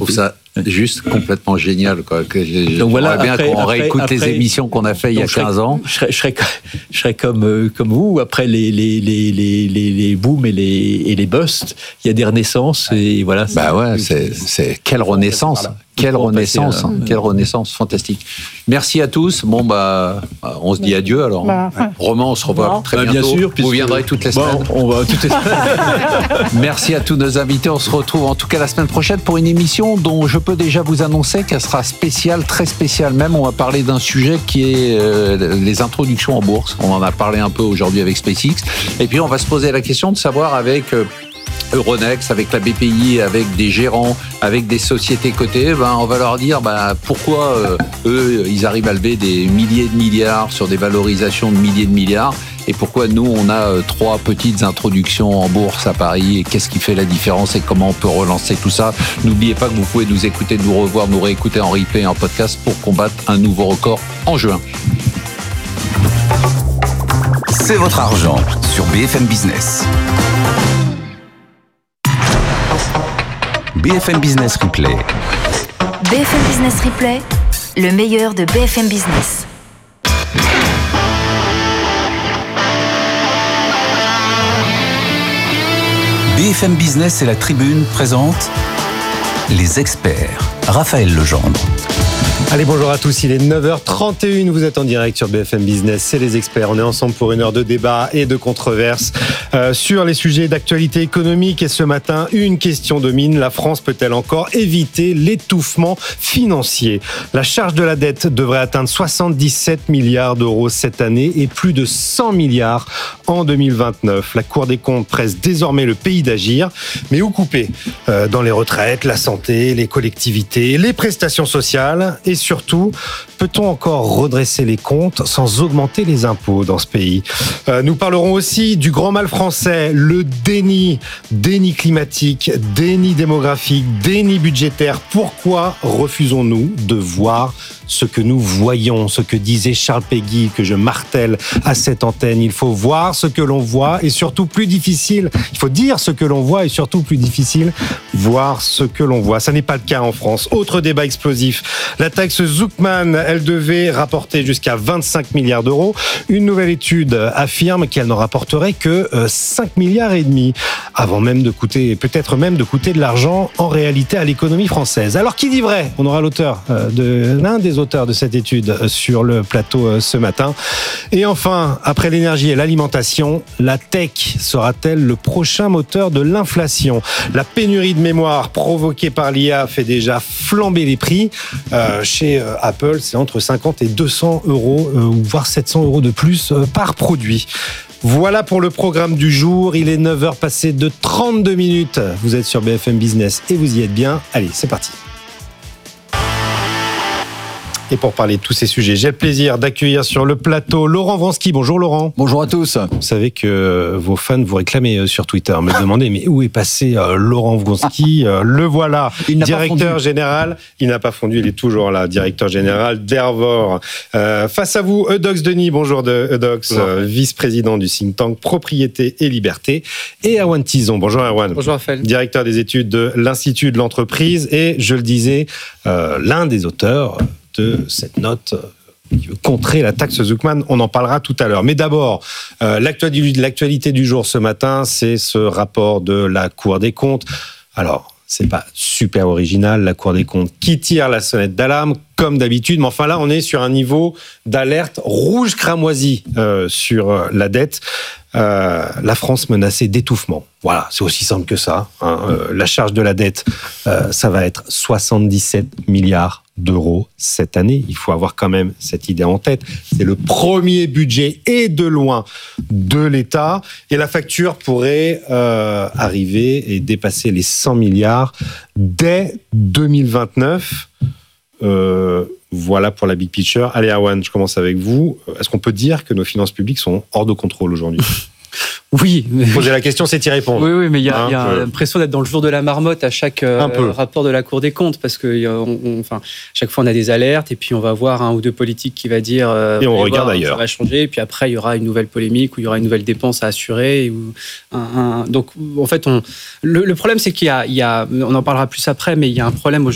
trouve ça juste complètement génial, quoi. voilà, bien qu'on réécoute les émissions qu'on a fait il y a 15 ans. Je serais comme vous. Après les booms et les busts, il y a des renaissances et voilà. Bah ouais, c'est quelle renaissance. Quelle renaissance fantastique. Merci à tous. Bon, on se dit adieu alors. Romain, on se revoit très bientôt. Bien sûr. Vous viendrez toutes les semaines. On va toutes les semaines. Merci à tous nos invités. On se retrouve en tout cas la semaine prochaine pour une émission dont je peux déjà vous annoncer qu'elle sera spéciale, très spéciale même. On va parler d'un sujet qui est les introductions en bourse. On en a parlé un peu aujourd'hui avec SpaceX. Et puis on va se poser la question de savoir avec Euronext, avec la BPI, avec des gérants, avec des sociétés cotées, on va leur dire pourquoi eux, ils arrivent à lever des milliers de milliards sur des valorisations de milliers de milliards et pourquoi nous, on a 3 petites introductions en bourse à Paris et qu'est-ce qui fait la différence et comment on peut relancer tout ça. N'oubliez pas que vous pouvez nous écouter, nous revoir, nous réécouter en replay et en podcast pour combattre un nouveau record en juin. C'est votre argent sur BFM Business. BFM Business Replay. BFM Business Replay, le meilleur de BFM Business. BFM Business et la Tribune présentent les experts. Raphaël Legendre. Allez, bonjour à tous, il est 9h31, vous êtes en direct sur BFM Business, c'est les experts. On est ensemble pour une heure de débat et de controverse sur les sujets d'actualité économique. Et ce matin, une question domine, la France peut-elle encore éviter l'étouffement financier ? La charge de la dette devrait atteindre 77 milliards d'euros cette année et plus de 100 milliards en 2029. La Cour des comptes presse désormais le pays d'agir, mais où couper ? Dans les retraites, la santé, les collectivités, les prestations sociales et surtout, peut-on encore redresser les comptes sans augmenter les impôts dans ce pays ? Nous parlerons aussi du grand mal français, le déni climatique, déni démographique, déni budgétaire. Pourquoi refusons-nous de voir ce que nous voyons, ce que disait Charles Péguy, que je martèle à cette antenne? Il faut voir ce que l'on voit et surtout plus difficile. Il faut dire ce que l'on voit et surtout plus difficile, voir ce que l'on voit. Ça n'est pas le cas en France. Autre débat explosif. La taxe Zuckman, elle devait rapporter jusqu'à 25 milliards d'euros. Une nouvelle étude affirme qu'elle n'en rapporterait que 5 milliards et demi, avant même de coûter, peut-être même de coûter de l'argent en réalité à l'économie française. Alors qui dit vrai ? On aura l'un des auteurs de cette étude sur le plateau ce matin. Et enfin, après l'énergie et l'alimentation, la tech sera-t-elle le prochain moteur de l'inflation ? La pénurie de mémoire provoquée par l'IA fait déjà flamber les prix. Chez Apple, c'est entre 50 et 200 euros, voire 700 euros de plus par produit. Voilà pour le programme du jour. Il est 9h passé de 32 minutes. Vous êtes sur BFM Business et vous y êtes bien. Allez, c'est parti. Et pour parler de tous ces sujets, j'ai le plaisir d'accueillir sur le plateau Laurent Wronski. Bonjour Laurent. Bonjour à tous. Vous savez que vos fans vous réclamaient sur Twitter, me demandaient mais où est passé Laurent Wronski ? Le voilà, directeur général. Il n'a pas fondu, il est toujours là, directeur général d'Ervor. Face à vous, Eudox Denis. Bonjour Eudox, vice-président du think tank Propriété et Liberté. Et Erwan Tison. Bonjour Erwan. Bonjour Raphaël. Directeur des études de l'Institut de l'entreprise et, je le disais, l'un des auteurs de cette note qui veut contrer la taxe Zuckman. On en parlera tout à l'heure. Mais d'abord, l'actualité du jour ce matin, c'est ce rapport de la Cour des comptes. Alors, c'est pas super original, la Cour des comptes qui tire la sonnette d'alarme, comme d'habitude. Mais enfin là, on est sur un niveau d'alerte rouge cramoisi sur la dette. La France menacée d'étouffement. Voilà, c'est aussi simple que ça. La charge de la dette, ça va être 77 milliards d'euros cette année. Il faut avoir quand même cette idée en tête. C'est le premier budget et de loin de l'État. Et la facture pourrait arriver et dépasser les 100 milliards dès 2029. Voilà pour la big picture. Allez, Erwan, je commence avec vous. Est-ce qu'on peut dire que nos finances publiques sont hors de contrôle aujourd'hui ? Oui. Poser la question, c'est y répondre. Oui, mais il y a l'impression d'être dans le jour de la marmotte à chaque rapport de la Cour des comptes, parce que chaque fois on a des alertes et puis on va voir un ou deux politiques qui va dire et on regarde ailleurs. Ça va changer, et puis après il y aura une nouvelle polémique ou il y aura une nouvelle dépense à assurer. Donc en fait, le problème c'est qu'il y a, on en parlera plus après, mais il y a un problème